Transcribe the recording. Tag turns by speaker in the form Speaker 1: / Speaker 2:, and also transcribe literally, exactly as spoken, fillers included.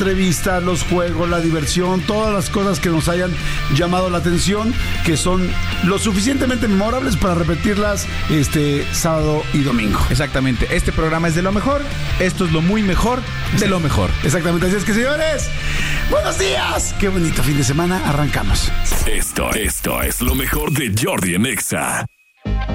Speaker 1: entrevistas, los juegos, la diversión, todas las cosas que nos hayan llamado la atención, que son lo suficientemente memorables para repetirlas este sábado y domingo.
Speaker 2: Exactamente, este programa es de lo mejor, esto es lo muy mejor de lo mejor.
Speaker 1: Exactamente, así es que, señores, buenos días, qué bonito fin de semana, arrancamos.
Speaker 3: Esto, esto es lo mejor de Jordi en Exa.